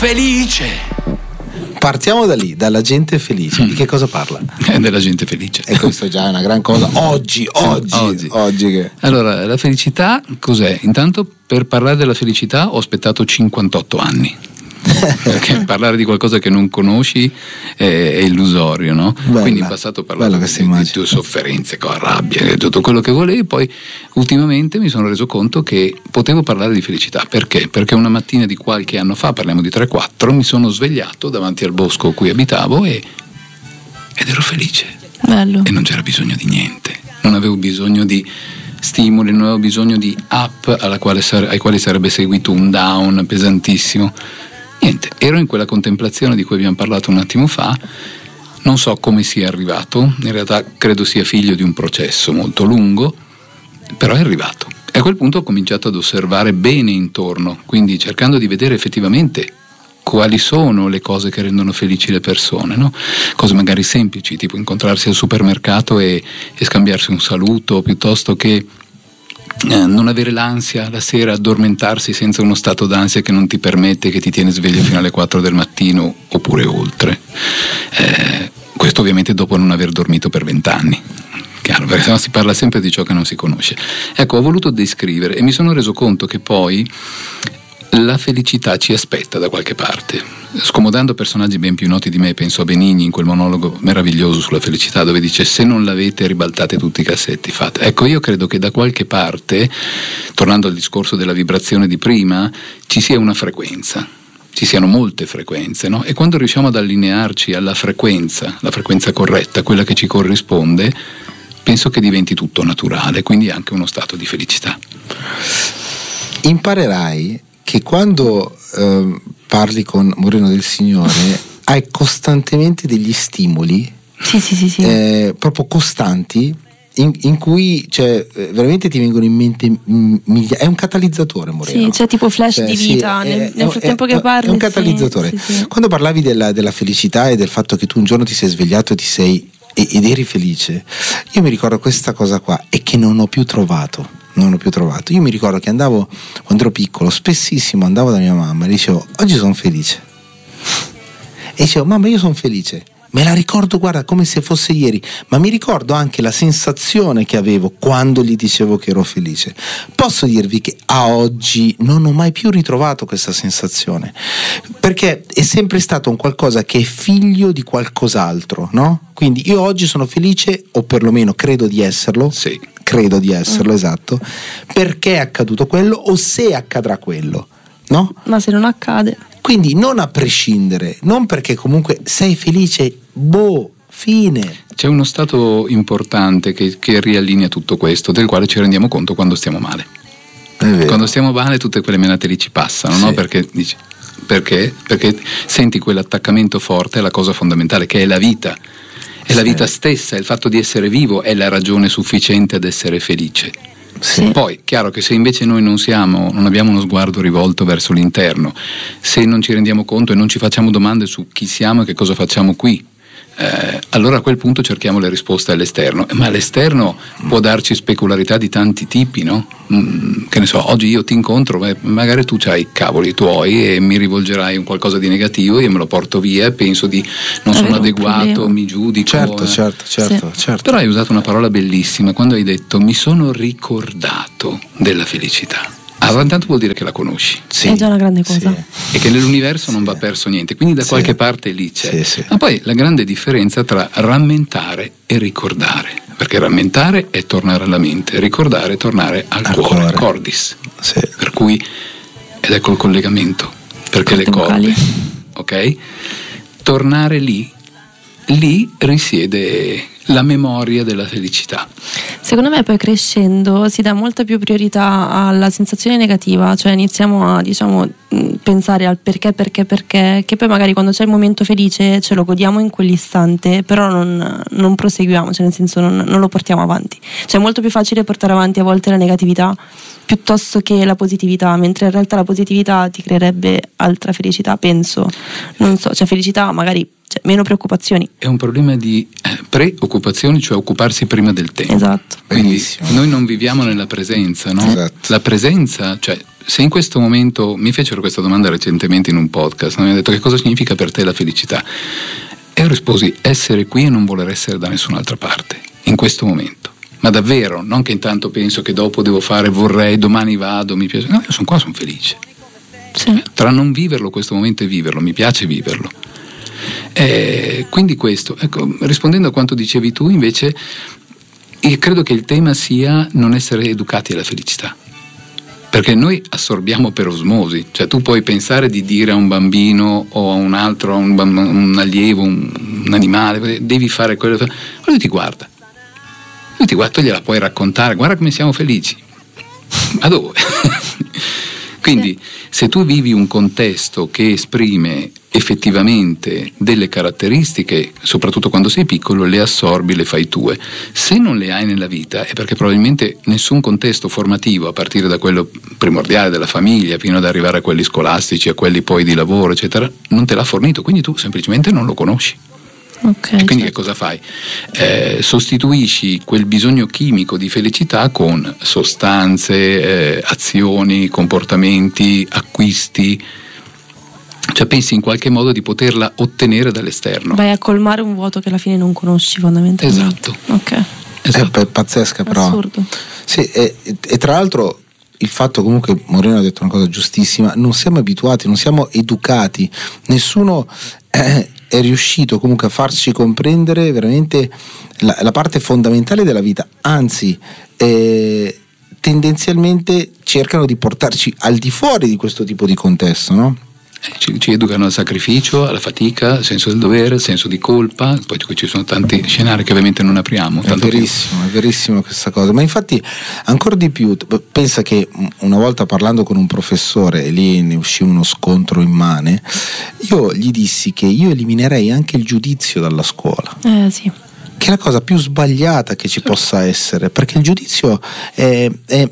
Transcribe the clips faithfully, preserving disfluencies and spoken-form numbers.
felice. Partiamo da lì, dalla gente felice. Di che cosa parla? È della gente felice. E questo già è una gran cosa. Oggi, oggi, oggi. oggi che... Allora, la felicità cos'è? Intanto, per parlare della felicità ho aspettato cinquantotto anni. Perché parlare di qualcosa che non conosci è, è illusorio, no? Bella, quindi in passato ho parlato di, di tue sofferenze, con rabbia, tutto quello che volevi. Poi ultimamente mi sono reso conto che potevo parlare di felicità. Perché? Perché una mattina di qualche anno fa, parliamo di tre quattro, mi sono svegliato davanti al bosco a cui abitavo e, ed ero felice. Bello. E non c'era bisogno di niente, non avevo bisogno di stimoli, non avevo bisogno di app alla quale, ai quali sarebbe seguito un down pesantissimo. Niente, ero in quella contemplazione di cui abbiamo parlato un attimo fa. Non so come sia arrivato, in realtà credo sia figlio di un processo molto lungo, però è arrivato. E a quel punto ho cominciato ad osservare bene intorno, quindi cercando di vedere effettivamente quali sono le cose che rendono felici le persone, no? Cose magari semplici, tipo incontrarsi al supermercato e, e scambiarsi un saluto, piuttosto che Eh, non avere l'ansia la sera, addormentarsi senza uno stato d'ansia che non ti permette, che ti tiene sveglio fino alle quattro del mattino oppure oltre. Eh, questo ovviamente dopo non aver dormito per vent'anni, chiaro, perché sennò si parla sempre di ciò che non si conosce. Ecco, ho voluto descrivere e mi sono reso conto che poi la felicità ci aspetta da qualche parte. Scomodando personaggi ben più noti di me, penso a Benigni in quel monologo meraviglioso sulla felicità, dove dice: se non l'avete ribaltate tutti i cassetti, fate. Ecco, io credo che da qualche parte, tornando al discorso della vibrazione di prima, ci sia una frequenza, ci siano molte frequenze, no? E quando riusciamo ad allinearci alla frequenza, la frequenza corretta, quella che ci corrisponde, penso che diventi tutto naturale, quindi anche uno stato di felicità. Imparerai che quando eh, parli con Moreno del Signore hai costantemente degli stimoli, sì, sì, sì, sì. Eh, proprio costanti, in, in cui cioè, veramente ti vengono in mente miglia- è un catalizzatore Moreno. Sì, c'è tipo flash cioè, di vita, sì, nel, è, nel frattempo è, che parli. È un catalizzatore. Sì, sì, sì. Quando parlavi della, della felicità e del fatto che tu un giorno ti sei svegliato e ti sei ed eri felice, io mi ricordo questa cosa qua e che non ho più trovato. Non ho più trovato. Io mi ricordo che andavo, quando ero piccolo, spessissimo andavo da mia mamma e dicevo: oggi sono felice. E dicevo: mamma, io sono felice. Me la ricordo, guarda, come se fosse ieri, ma mi ricordo anche la sensazione che avevo quando gli dicevo che ero felice. Posso dirvi che a oggi non ho mai più ritrovato questa sensazione, perché è sempre stato un qualcosa che è figlio di qualcos'altro, no? Quindi io oggi sono felice, o perlomeno credo di esserlo. Sì. Credo di esserlo, mm. esatto, perché è accaduto quello o se accadrà quello, no? Ma se non accade. Quindi non a prescindere, non perché comunque sei felice, boh, fine. C'è uno stato importante che, che riallinea tutto questo, del quale ci rendiamo conto quando stiamo male. È vero. Quando stiamo male tutte quelle menate lì ci passano, sì. No? Perché dici, perché? Perché senti quell'attaccamento forte alla cosa fondamentale che è la vita. È la vita stessa, il fatto di essere vivo è la ragione sufficiente ad essere felice. Sì. Poi, chiaro che se invece noi non siamo, non abbiamo uno sguardo rivolto verso l'interno, se non ci rendiamo conto e non ci facciamo domande su chi siamo e che cosa facciamo qui, eh, allora a quel punto cerchiamo le risposte all'esterno, ma l'esterno può darci specularità di tanti tipi, no? Mm, che ne so, oggi io ti incontro, beh, magari tu c'hai cavoli tuoi e mi rivolgerai un qualcosa di negativo, io me lo porto via e penso di non sono adeguato, mi giudico. Certo, eh. certo, certo, sì. certo. Però hai usato una parola bellissima quando hai detto: mi sono ricordato della felicità. Allora intanto vuol dire che la conosci. Sì, è già una grande cosa. Sì. E che nell'universo non va perso niente, quindi da sì. qualche parte lì c'è. Sì, sì. Ma poi la grande differenza tra rammentare e ricordare, perché rammentare è tornare alla mente, ricordare è tornare al, al cuore, cuore, cordis. Sì. Per cui, ed ecco il collegamento, perché le corde, ok? Tornare lì, lì risiede la memoria della felicità. Secondo me poi crescendo si dà molta più priorità alla sensazione negativa, cioè iniziamo a diciamo pensare al perché, perché, perché, che poi magari quando c'è il momento felice ce lo godiamo in quell'istante, però non, non proseguiamo, cioè nel senso non, non lo portiamo avanti. Cioè è molto più facile portare avanti a volte la negatività piuttosto che la positività, mentre in realtà la positività ti creerebbe altra felicità, penso. Non so, cioè felicità magari, cioè, meno preoccupazioni. È un problema di eh, preoccupazioni, cioè occuparsi prima del tempo. Esatto. Quindi Benissimo. noi non viviamo nella presenza, no? Esatto. La presenza, cioè se in questo momento, mi fecero questa domanda recentemente in un podcast, mi hanno detto: che cosa significa per te la felicità? E io risposi: essere qui e non voler essere da nessun'altra parte, in questo momento. Ma davvero, non che intanto penso che dopo devo fare, vorrei, domani vado, mi piace. No, io sono qua, sono felice. Sì. Tra non viverlo questo momento e viverlo, mi piace viverlo. Eh, quindi questo, ecco, rispondendo a quanto dicevi tu, invece, io credo che il tema sia non essere educati alla felicità. Perché noi assorbiamo per osmosi, cioè tu puoi pensare di dire a un bambino o a un altro, a un, bamb- un allievo, un, un animale, devi fare quello, lui ti guarda. Lui ti guarda, tu gliela puoi raccontare, guarda come siamo felici. Ma dove? Quindi se tu vivi un contesto che esprime effettivamente delle caratteristiche, soprattutto quando sei piccolo, le assorbi, le fai tue. Se non le hai nella vita è perché probabilmente nessun contesto formativo, a partire da quello primordiale della famiglia fino ad arrivare a quelli scolastici, a quelli poi di lavoro, eccetera, non te l'ha fornito, quindi tu semplicemente non lo conosci. Okay, e quindi certo. Che cosa fai? Eh, sostituisci quel bisogno chimico di felicità con sostanze, eh, azioni, comportamenti, acquisti, cioè pensi in qualche modo di poterla ottenere dall'esterno. Vai a colmare un vuoto che alla fine non conosci fondamentalmente. Esatto. Ok. Esatto. È pazzesca, però. Assurdo. Sì, e, e tra l'altro il fatto, comunque Moreno ha detto una cosa giustissima, non siamo abituati, non siamo educati, nessuno eh, è riuscito comunque a farci comprendere veramente la, la parte fondamentale della vita, anzi eh, tendenzialmente cercano di portarci al di fuori di questo tipo di contesto, no? Ci, ci educano al sacrificio, alla fatica, al senso del dovere, al senso di colpa, poi qui ci sono tanti scenari che ovviamente non apriamo. È verissimo, più. è verissimo questa cosa, ma infatti ancora di più, pensa che una volta parlando con un professore, e lì ne uscì uno scontro immane, io gli dissi che io eliminerei anche il giudizio dalla scuola. Eh sì. Che è la cosa più sbagliata che ci possa essere, perché il giudizio è... è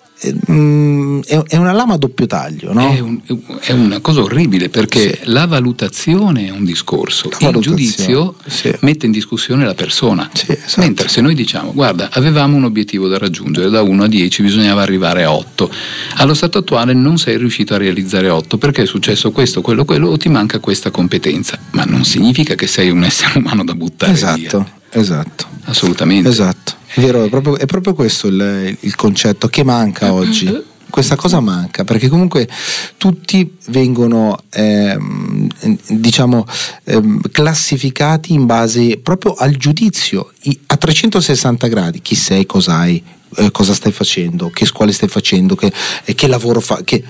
è una lama a doppio taglio, no? È, un, è una cosa orribile, perché sì. La valutazione è un discorso, la il giudizio sì. mette in discussione la persona, sì, esatto. Mentre se noi diciamo: guarda, avevamo un obiettivo da raggiungere, da uno a dieci bisognava arrivare a otto, allo stato attuale non sei riuscito a realizzare otto perché è successo questo, quello, quello, o ti manca questa competenza, ma non significa che sei un essere umano da buttare esatto, via. Esatto, assolutamente, esatto. È vero, è proprio, è proprio questo il, il concetto che manca oggi. Questa cosa manca, perché comunque tutti vengono ehm, diciamo ehm, classificati in base proprio al giudizio a trecentosessanta gradi. Chi sei, cos'hai, eh, cosa stai facendo, che scuole stai facendo, che, eh, che lavoro fa, che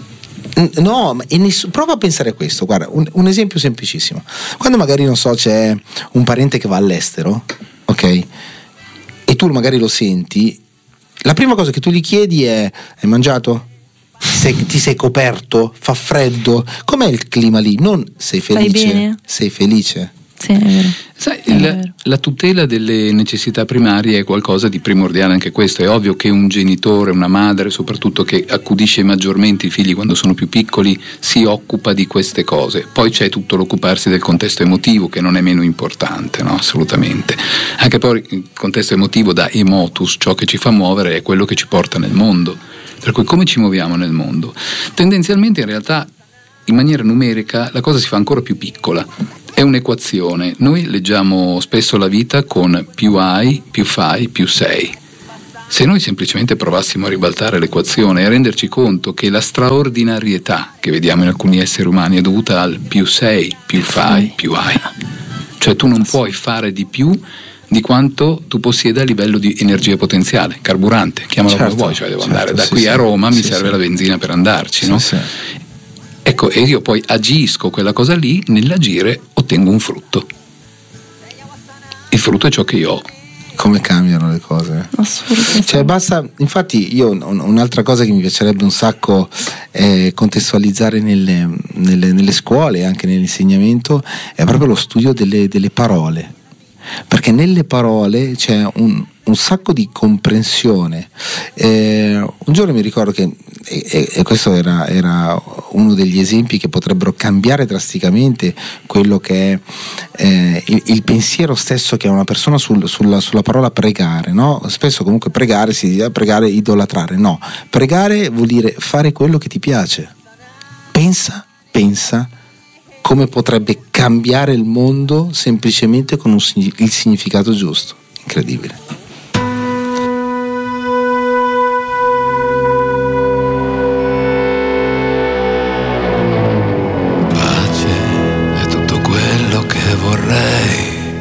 no, e ness- prova a pensare a questo. Guarda, un, un esempio semplicissimo: quando magari non so c'è un parente che va all'estero, ok, e tu magari lo senti, la prima cosa che tu gli chiedi è: hai mangiato? Sei, ti sei coperto? Fa freddo? Com'è il clima lì? Non sei felice? Stai bene? Sei felice? Sì, è vero. Sai, è la, vero. la tutela delle necessità primarie è qualcosa di primordiale, anche questo. È ovvio che un genitore, una madre, soprattutto che accudisce maggiormente i figli quando sono più piccoli, si occupa di queste cose. Poi c'è tutto l'occuparsi del contesto emotivo, che non è meno importante, no? Assolutamente. Anche poi il contesto emotivo da emotus, ciò che ci fa muovere, è quello che ci porta nel mondo. Per cui come ci muoviamo nel mondo? Tendenzialmente in realtà in maniera numerica la cosa si fa ancora più piccola. È un'equazione. Noi leggiamo spesso la vita con più hai, più fai, più sei. Se noi semplicemente provassimo a ribaltare l'equazione e a renderci conto che la straordinarietà che vediamo in alcuni esseri umani è dovuta al più sei, più fai, più hai. Cioè tu non puoi fare di più di quanto tu possieda a livello di energia potenziale, carburante, chiamalo certo, come vuoi, cioè devo certo, andare da sì, qui sì, a Roma, sì, mi serve sì. la benzina per andarci, sì, no? Sì. Ecco, e io poi agisco quella cosa lì, nell'agire ottengo un frutto. Il frutto è ciò che io ho. Come cambiano le cose. Assurdo. Cioè basta, infatti io un'altra cosa che mi piacerebbe un sacco eh, contestualizzare nelle, nelle, nelle scuole e anche nell'insegnamento è proprio lo studio delle, delle parole, perché nelle parole c'è un, un sacco di comprensione. Eh, un giorno mi ricordo che, e, e questo era, era uno degli esempi che potrebbero cambiare drasticamente quello che è eh, il, il pensiero stesso che ha una persona sul, sulla, sulla parola pregare, no? Spesso comunque pregare si dice pregare, idolatrare. No, pregare vuol dire fare quello che ti piace. Pensa, pensa come potrebbe cambiare il mondo semplicemente con un, il significato giusto. Incredibile.